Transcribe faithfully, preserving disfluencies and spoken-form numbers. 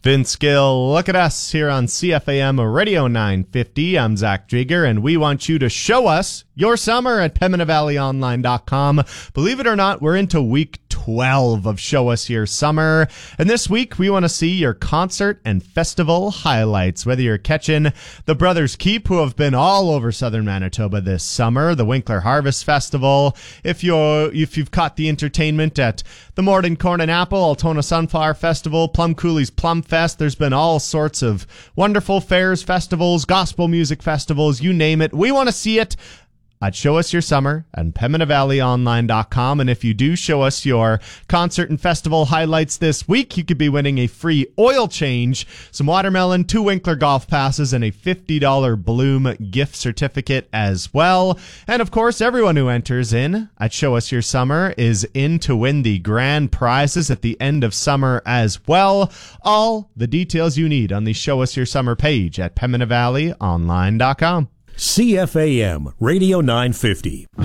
Vince Gill, look at us here on C F A M Radio nine fifty. I'm Zach Drieger, and we want you to show us your summer at Pembina Valley Online dot com. Believe it or not, we're into week twelve of Show Us Your Summer. And this week, we want to see your concert and festival highlights. Whether you're catching the Brothers Keep, who have been all over southern Manitoba this summer, the Winkler Harvest Festival, if you're if you've caught the entertainment at the Morden Corn and Apple, Altona Sunflower Festival, Plum Cooley's Plum Fest, there's been all sorts of wonderful fairs, festivals, gospel music festivals, you name it. We want to see it at Show Us Your Summer and Pembina Valley Online dot com. And if you do show us your concert and festival highlights this week, you could be winning a free oil change, some watermelon, two Winkler golf passes, and a fifty dollars Bloom gift certificate as well. And of course, everyone who enters in at Show Us Your Summer is in to win the grand prizes at the end of summer as well. All the details you need on the Show Us Your Summer page at Pembina Valley Online dot com. C F A M Radio nine fifty.